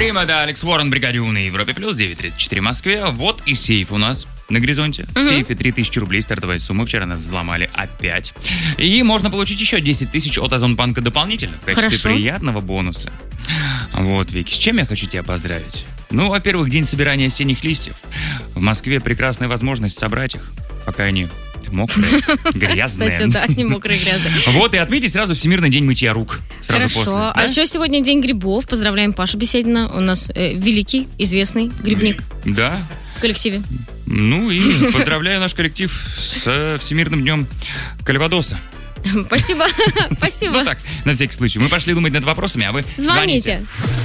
Время, да, Алекс Уоррен, бригаде У на Европе плюс 9:34 в Москве. Вот и сейф у нас на горизонте. В сейфе 3000 рублей стартовая сумма. Вчера нас взломали опять. И можно получить еще 10 тысяч от Озонбанка дополнительно в качестве приятного бонуса. Вот, Вики, с чем я хочу тебя поздравить? Ну, во-первых, день собирания осенних листьев. В Москве прекрасная возможность собрать их, пока они мокрые, грязные. Кстати, да, не мокрые, грязные. Вот, и отметить сразу Всемирный день мытья рук. Сразу Хорошо. после. Да? А еще сегодня день грибов. Поздравляем Пашу Беседина. У нас великий, известный грибник Да. в коллективе. Ну и поздравляю наш коллектив с Всемирным днем Кальвадоса. Спасибо. Спасибо. Ну так, на всякий случай. Мы пошли думать над вопросами, а вы звоните.